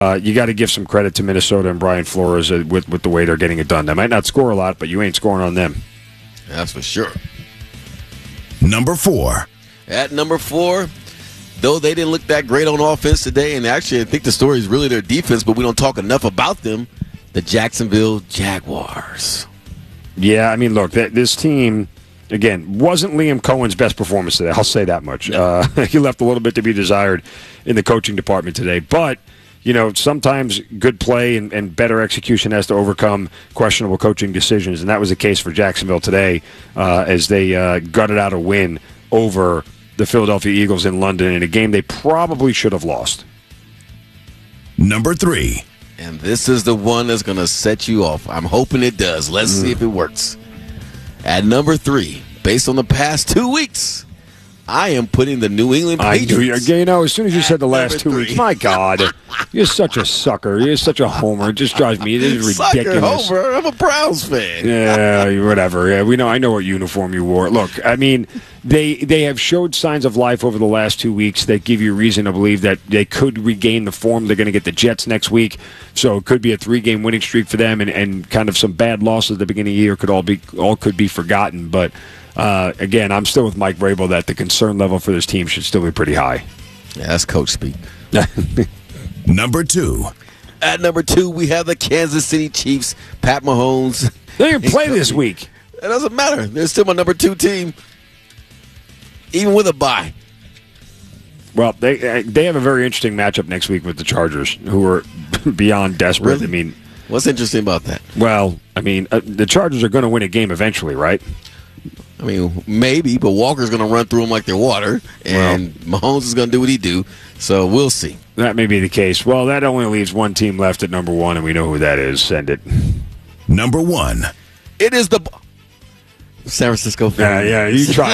you got to give some credit to Minnesota and Brian Flores with the way they're getting it done. They might not score a lot, but you ain't scoring on them. That's for sure. Number 4. At number 4, though they didn't look that great on offense today, and actually I think the story is really their defense, but we don't talk enough about them, the Jacksonville Jaguars. Yeah, I mean, look, this team, again, wasn't Liam Cohen's best performance today. I'll say that much. No. He left a little bit to be desired in the coaching department today. But, sometimes good play and better execution has to overcome questionable coaching decisions. And that was the case for Jacksonville today as they gutted out a win over the Philadelphia Eagles in London in a game they probably should have lost. Number 3. And this is the one that's going to set you off. I'm hoping it does. Let's see if it works. At number 3, based on the past 2 weeks, I am putting the New England Patriots. As soon as you said the last 2 weeks, my God, you're such a sucker. You're such a homer. It just drives me. It is ridiculous. Sucker, homer. I'm a Browns fan. Yeah, whatever. Yeah, we know. I know what uniform you wore. Look, I mean, they have showed signs of life over the last 2 weeks that give you reason to believe that they could regain the form. They're going to get the Jets next week, so it could be a 3-game winning streak for them, and kind of some bad losses at the beginning of the year could be forgotten, but. Again, I'm still with Mike Vrabel that the concern level for this team should still be pretty high. Yeah, that's coach speak. Number 2. At number 2, we have the Kansas City Chiefs, Pat Mahomes. They didn't play this week. It doesn't matter. They're still my number 2 team, even with a bye. Well, they have a very interesting matchup next week with the Chargers, who are beyond desperate. Really? I mean, what's interesting about that? Well, I mean, the Chargers are going to win a game eventually, right? I mean, maybe, but Walker's going to run through them like they're water, and Mahomes is going to do what he do, so we'll see. That may be the case. Well, that only leaves one team left at number 1, and we know who that is. Send it. Number 1. It is the San Francisco fan. Yeah, you try.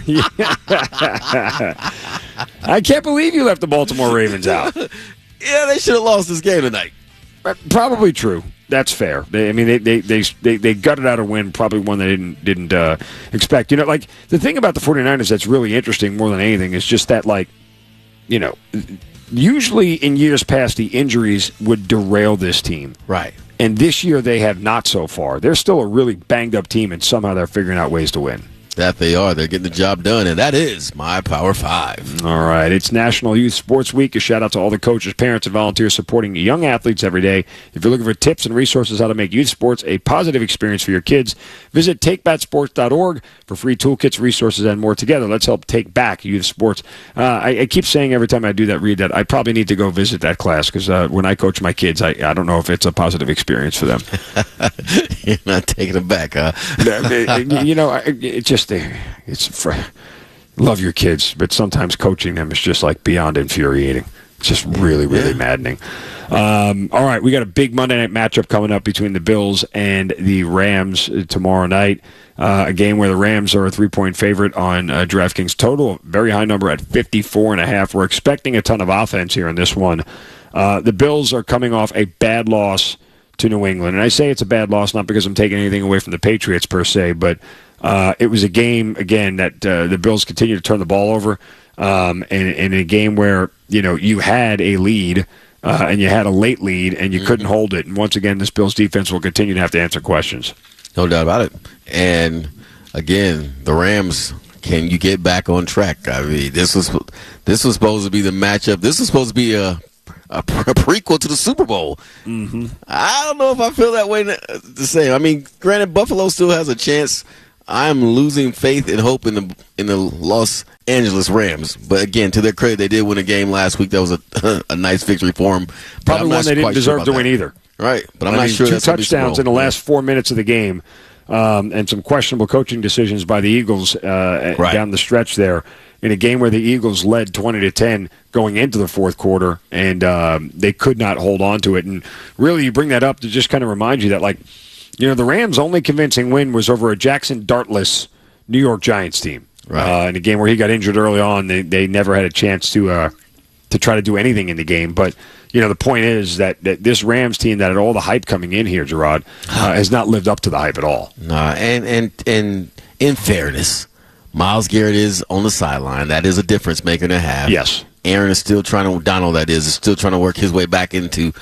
I can't believe you left the Baltimore Ravens out. Yeah, they should have lost this game tonight. Probably true. That's fair. They gutted out a win, probably one they didn't expect. Like the thing about the 49ers that's really interesting more than anything is just that, usually in years past the injuries would derail this team. Right. And this year they have not so far. They're still a really banged up team, and somehow they're figuring out ways to win. That they are. They're getting the job done, and that is my Power 5. All right. It's National Youth Sports Week. A shout-out to all the coaches, parents, and volunteers supporting young athletes every day. If you're looking for tips and resources how to make youth sports a positive experience for your kids, visit TakeBackSports.org for free toolkits, resources, and more. Together, let's help take back youth sports. I keep saying every time I read that, I probably need to go visit that class because when I coach my kids, I don't know if it's a positive experience for them. You're not taking them back, huh? It's just love your kids, but sometimes coaching them is just like beyond infuriating. It's just really, really maddening. All right, we got a big Monday night matchup coming up between the Bills and the Rams tomorrow night. A game where the Rams are a 3-point favorite on DraftKings total, very high number at 54.5. We're expecting a ton of offense here in this one. The Bills are coming off a bad loss to New England, and I say it's a bad loss not because I'm taking anything away from the Patriots per se, but it was a game, again, that the Bills continue to turn the ball over, and in a game where, you had a lead, and you had a late lead, and you couldn't hold it. And once again, this Bills defense will continue to have to answer questions. No doubt about it. And, again, the Rams, can you get back on track? I mean, this was supposed to be the matchup. This was supposed to be a prequel to the Super Bowl. Mm-hmm. I don't know if I feel that way the same. I mean, granted, Buffalo still has a chance. I'm losing faith and hope in the Los Angeles Rams. But again, to their credit, they did win a game last week. That was a nice victory for them. Probably one they didn't deserve to win either. Right, but I'm not sure two that's touchdowns in the last 4 minutes of the game, and some questionable coaching decisions by the Eagles down the stretch there. In a game where the Eagles led 20-10 going into the fourth quarter, and they could not hold on to it. And really, you bring that up to just kind of remind you that, the Rams' only convincing win was over a Jackson Dartless New York Giants team. Right. In a game where he got injured early on, they never had a chance to try to do anything in the game. But, the point is that this Rams team that had all the hype coming in here, Gerard, has not lived up to the hype at all. No, and in fairness, Myles Garrett is on the sideline. That is a difference maker to have. Yes. Aaron is still trying to, Donald that is still trying to work his way back into